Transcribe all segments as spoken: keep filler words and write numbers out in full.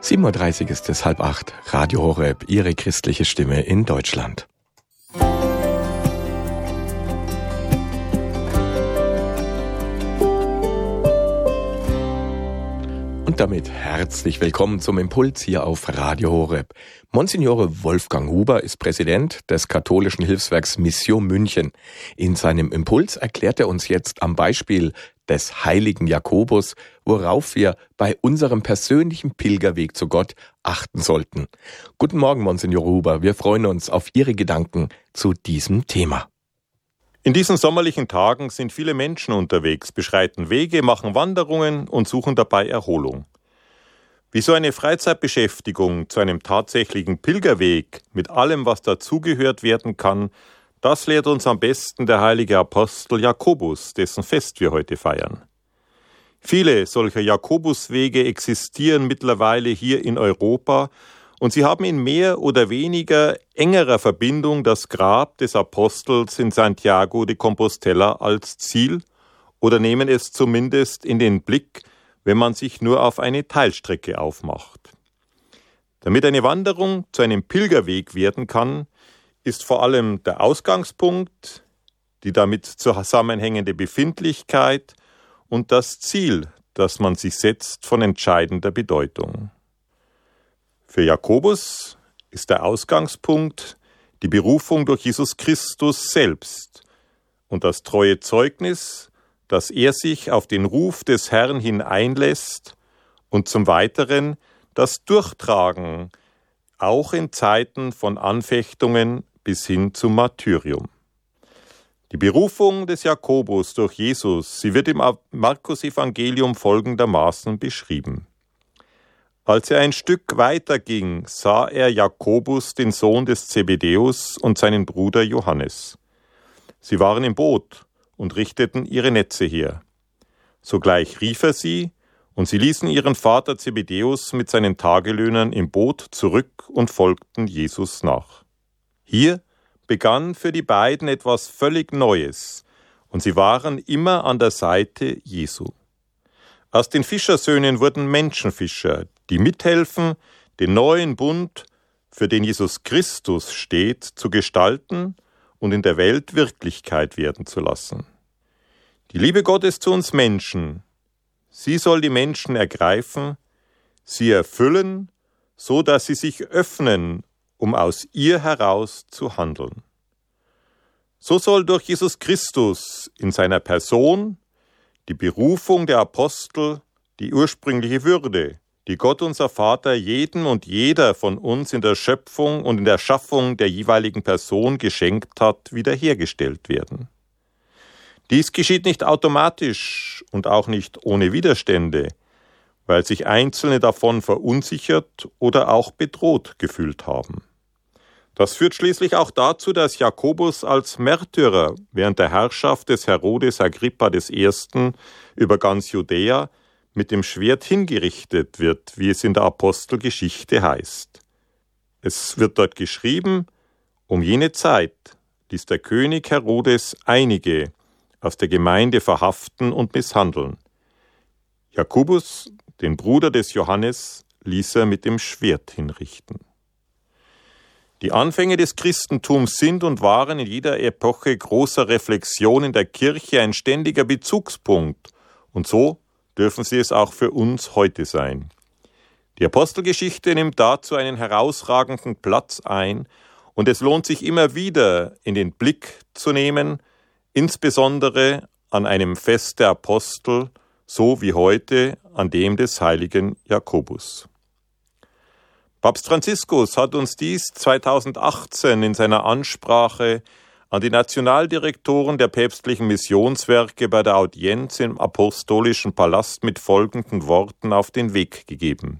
sieben Uhr dreißig ist es, halb acht. Radio Horeb, Ihre christliche Stimme in Deutschland. Und damit herzlich willkommen zum Impuls hier auf Radio Horeb. Monsignore Wolfgang Huber ist Präsident des katholischen Hilfswerks Mission München. In seinem Impuls erklärt er uns jetzt am Beispiel des heiligen Jakobus, worauf wir bei unserem persönlichen Pilgerweg zu Gott achten sollten. Guten Morgen, Monsignore Huber. Wir freuen uns auf Ihre Gedanken zu diesem Thema. In diesen sommerlichen Tagen sind viele Menschen unterwegs, beschreiten Wege, machen Wanderungen und suchen dabei Erholung. Wie so eine Freizeitbeschäftigung zu einem tatsächlichen Pilgerweg mit allem, was dazugehört werden kann, das lehrt uns am besten der heilige Apostel Jakobus, dessen Fest wir heute feiern. Viele solcher Jakobuswege existieren mittlerweile hier in Europa und sie haben in mehr oder weniger engerer Verbindung das Grab des Apostels in Santiago de Compostela als Ziel oder nehmen es zumindest in den Blick, wenn man sich nur auf eine Teilstrecke aufmacht. Damit eine Wanderung zu einem Pilgerweg werden kann, ist vor allem der Ausgangspunkt, die damit zusammenhängende Befindlichkeit und das Ziel, das man sich setzt, von entscheidender Bedeutung. Für Jakobus ist der Ausgangspunkt die Berufung durch Jesus Christus selbst und das treue Zeugnis, dass er sich auf den Ruf des Herrn hin einlässt und zum Weiteren das Durchtragen, auch in Zeiten von Anfechtungen bis hin zum Martyrium. Die Berufung des Jakobus durch Jesus, sie wird im Markus-Evangelium folgendermaßen beschrieben. Als er ein Stück weiter ging, sah er Jakobus, den Sohn des Zebedäus, und seinen Bruder Johannes. Sie waren im Boot und richteten ihre Netze her. Sogleich rief er sie, und sie ließen ihren Vater Zebedäus mit seinen Tagelöhnern im Boot zurück und folgten Jesus nach. Hier begann für die beiden etwas völlig Neues, und sie waren immer an der Seite Jesu. Aus den Fischersöhnen wurden Menschenfischer, die mithelfen, den neuen Bund, für den Jesus Christus steht, zu gestalten und in der Welt Wirklichkeit werden zu lassen. Die Liebe Gottes zu uns Menschen, sie soll die Menschen ergreifen, sie erfüllen, so dass sie sich öffnen, um aus ihr heraus zu handeln. So soll durch Jesus Christus in seiner Person die Berufung der Apostel, die ursprüngliche Würde, die Gott unser Vater jedem und jeder von uns in der Schöpfung und in der Schaffung der jeweiligen Person geschenkt hat, wiederhergestellt werden. Dies geschieht nicht automatisch und auch nicht ohne Widerstände, weil sich Einzelne davon verunsichert oder auch bedroht gefühlt haben. Das führt schließlich auch dazu, dass Jakobus als Märtyrer während der Herrschaft des Herodes Agrippa I. über ganz Judäa mit dem Schwert hingerichtet wird, wie es in der Apostelgeschichte heißt. Es wird dort geschrieben, um jene Zeit ließ der König Herodes einige aus der Gemeinde verhaften und misshandeln. Jakobus, den Bruder des Johannes, ließ er mit dem Schwert hinrichten. Die Anfänge des Christentums sind und waren in jeder Epoche großer Reflexion in der Kirche ein ständiger Bezugspunkt, und so dürfen sie es auch für uns heute sein. Die Apostelgeschichte nimmt dazu einen herausragenden Platz ein, und es lohnt sich immer wieder in den Blick zu nehmen, insbesondere an einem Fest der Apostel, so wie heute an dem des heiligen Jakobus. Papst Franziskus hat uns dies zweitausendachtzehn in seiner Ansprache an die Nationaldirektoren der päpstlichen Missionswerke bei der Audienz im Apostolischen Palast mit folgenden Worten auf den Weg gegeben.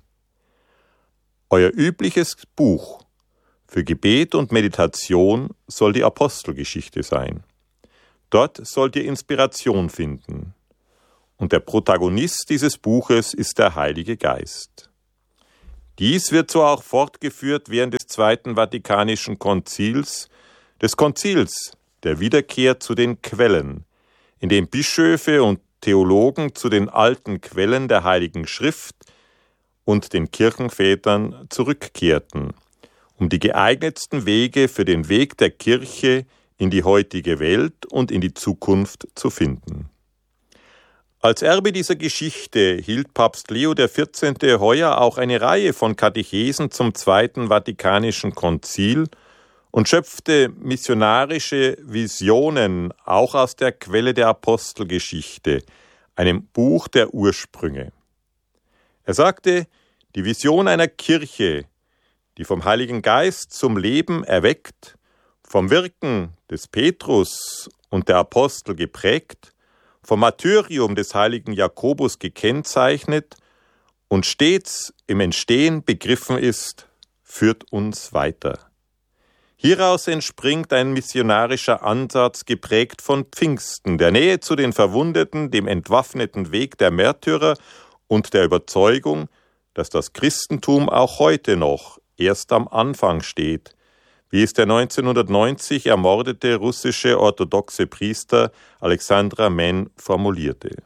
Euer übliches Buch für Gebet und Meditation soll die Apostelgeschichte sein. Dort sollt ihr Inspiration finden. Und der Protagonist dieses Buches ist der Heilige Geist. Dies wird so auch fortgeführt während des Zweiten Vatikanischen Konzils, des Konzils der Wiederkehr zu den Quellen, in dem Bischöfe und Theologen zu den alten Quellen der Heiligen Schrift und den Kirchenvätern zurückkehrten, um die geeignetsten Wege für den Weg der Kirche in die heutige Welt und in die Zukunft zu finden. Als Erbe dieser Geschichte hielt Papst Leo der vierzehnte heuer auch eine Reihe von Katechesen zum Zweiten Vatikanischen Konzil und schöpfte missionarische Visionen auch aus der Quelle der Apostelgeschichte, einem Buch der Ursprünge. Er sagte, die Vision einer Kirche, die vom Heiligen Geist zum Leben erweckt, vom Wirken des Petrus und der Apostel geprägt, vom Martyrium des heiligen Jakobus gekennzeichnet und stets im Entstehen begriffen ist, führt uns weiter. Hieraus entspringt ein missionarischer Ansatz, geprägt von Pfingsten, der Nähe zu den Verwundeten, dem entwaffneten Weg der Märtyrer und der Überzeugung, dass das Christentum auch heute noch erst am Anfang steht, wie es der neunzehnhundertneunzig ermordete russische orthodoxe Priester Alexander Men formulierte.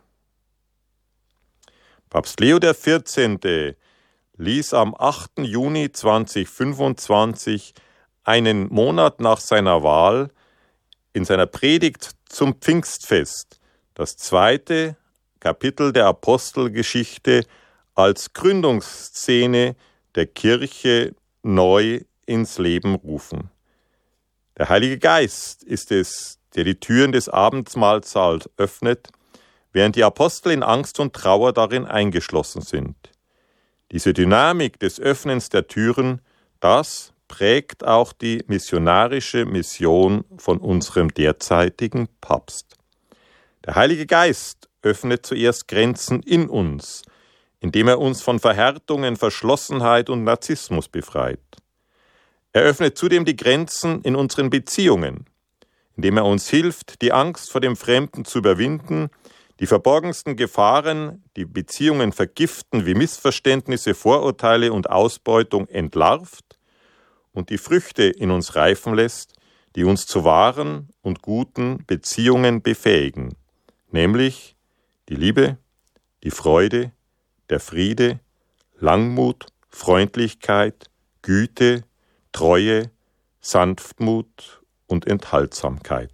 Papst Leo der vierzehnte ließ am achten Juni zweitausendfünfundzwanzig, einen Monat nach seiner Wahl, in seiner Predigt zum Pfingstfest das zweite Kapitel der Apostelgeschichte als Gründungsszene der Kirche neu ins Leben rufen. Der Heilige Geist ist es, der die Türen des Abendmahlsaals öffnet, während die Apostel in Angst und Trauer darin eingeschlossen sind. Diese Dynamik des Öffnens der Türen, das prägt auch die missionarische Mission von unserem derzeitigen Papst. Der Heilige Geist öffnet zuerst Grenzen in uns, indem er uns von Verhärtungen, Verschlossenheit und Narzissmus befreit. Er öffnet zudem die Grenzen in unseren Beziehungen, indem er uns hilft, die Angst vor dem Fremden zu überwinden, die verborgensten Gefahren, die Beziehungen vergiften, wie Missverständnisse, Vorurteile und Ausbeutung entlarvt und die Früchte in uns reifen lässt, die uns zu wahren und guten Beziehungen befähigen, nämlich die Liebe, die Freude, der Friede, Langmut, Freundlichkeit, Güte, Treue, Sanftmut und Enthaltsamkeit.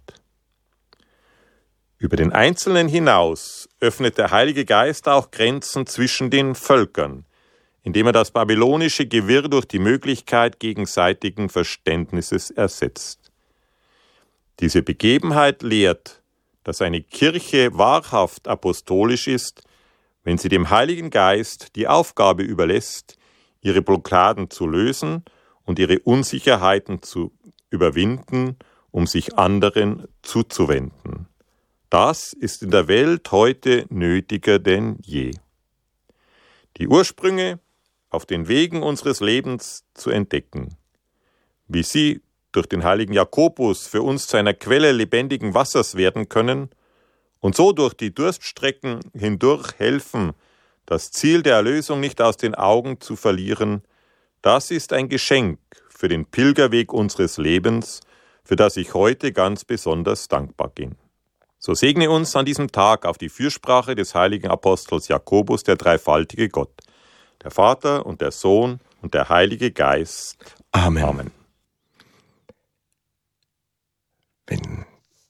Über den Einzelnen hinaus öffnet der Heilige Geist auch Grenzen zwischen den Völkern, indem er das babylonische Gewirr durch die Möglichkeit gegenseitigen Verständnisses ersetzt. Diese Begebenheit lehrt, dass eine Kirche wahrhaft apostolisch ist, wenn sie dem Heiligen Geist die Aufgabe überlässt, ihre Blockaden zu lösen und ihre Unsicherheiten zu überwinden, um sich anderen zuzuwenden. Das ist in der Welt heute nötiger denn je. Die Ursprünge auf den Wegen unseres Lebens zu entdecken, wie sie durch den heiligen Jakobus für uns zu einer Quelle lebendigen Wassers werden können und so durch die Durststrecken hindurch helfen, das Ziel der Erlösung nicht aus den Augen zu verlieren, das ist ein Geschenk für den Pilgerweg unseres Lebens, für das ich heute ganz besonders dankbar bin. So segne uns an diesem Tag auf die Fürsprache des heiligen Apostels Jakobus der dreifaltige Gott, der Vater und der Sohn und der Heilige Geist. Amen. Amen. Wenn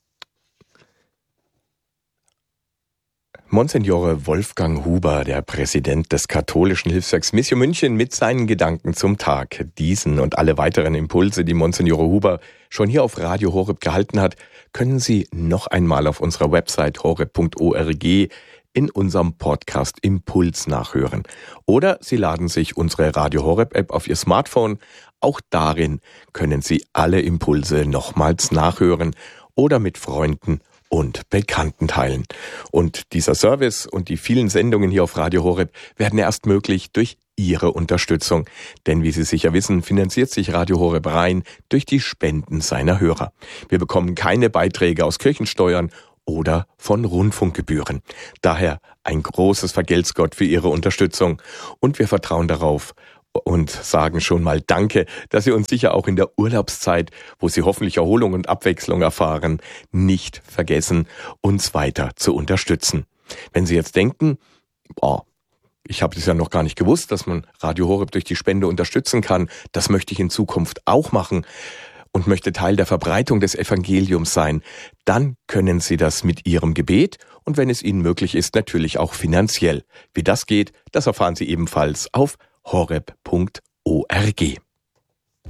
Monsignore Wolfgang Huber, der Präsident des katholischen Hilfswerks Mission München, mit seinen Gedanken zum Tag, diesen und alle weiteren Impulse, die Monsignore Huber schon hier auf Radio Horeb gehalten hat, können Sie noch einmal auf unserer Website horeb punkt org in unserem Podcast Impuls nachhören. Oder Sie laden sich unsere Radio Horeb App auf Ihr Smartphone. Auch darin können Sie alle Impulse nochmals nachhören oder mit Freunden und Bekannten teilen. Und dieser Service und die vielen Sendungen hier auf Radio Horeb werden erst möglich durch Ihre Unterstützung. Denn wie Sie sicher wissen, finanziert sich Radio Horeb rein durch die Spenden seiner Hörer. Wir bekommen keine Beiträge aus Kirchensteuern oder von Rundfunkgebühren. Daher ein großes Vergelt's Gott für Ihre Unterstützung. Und wir vertrauen darauf und sagen schon mal Danke, dass Sie uns sicher auch in der Urlaubszeit, wo Sie hoffentlich Erholung und Abwechslung erfahren, nicht vergessen, uns weiter zu unterstützen. Wenn Sie jetzt denken, boah, ich habe das ja noch gar nicht gewusst, dass man Radio Horeb durch die Spende unterstützen kann. Das möchte ich in Zukunft auch machen und möchte Teil der Verbreitung des Evangeliums sein. Dann können Sie das mit Ihrem Gebet und wenn es Ihnen möglich ist, natürlich auch finanziell. Wie das geht, das erfahren Sie ebenfalls auf horeb punkt org.